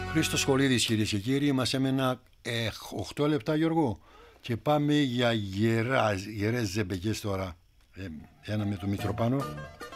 Χρήστος Χολίδης, κυρίες και κύριοι, μας έμενα 8 λεπτά, Γιώργο, και πάμε για γερές ζεμπεκές τώρα. Ένα με το Μητροπάνο.